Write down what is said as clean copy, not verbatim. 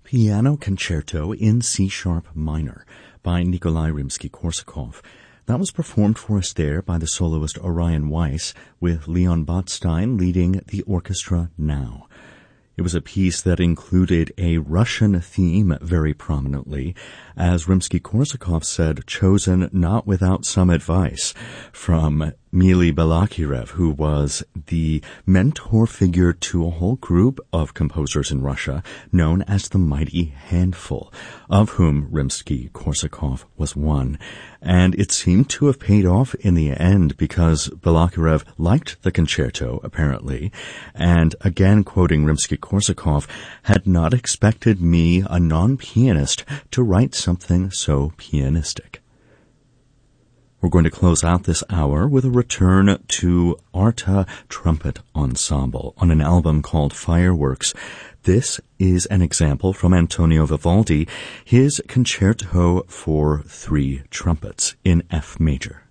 Piano Concerto in C-sharp minor by Nikolai Rimsky-Korsakov. That was performed for us there by the soloist Orion Weiss, with Leon Botstein leading the orchestra now. It was a piece that included a Russian theme very prominently, as Rimsky-Korsakov said, chosen not without some advice from Mily Balakirev, who was the mentor figure to a whole group of composers in Russia known as the Mighty Handful, of whom Rimsky-Korsakov was one. And it seemed to have paid off in the end because Balakirev liked the concerto, apparently, and again quoting Rimsky-Korsakov, had not expected me, a non-pianist, to write something so pianistic. We're going to close out this hour with a return to Arta Trumpet Ensemble on an album called Fireworks. This is an example from Antonio Vivaldi, his Concerto for 3 trumpets in F major.